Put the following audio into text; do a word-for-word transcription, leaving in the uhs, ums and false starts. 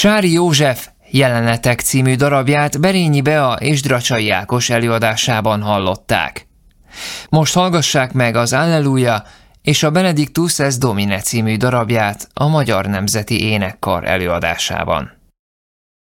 Sári József Jelenetek című darabját Berényi Bea és Dracsai Ákos előadásában hallották. Most hallgassák meg az Alleluja és a Benedictus es Domine című darabját a Magyar Nemzeti Énekkar előadásában.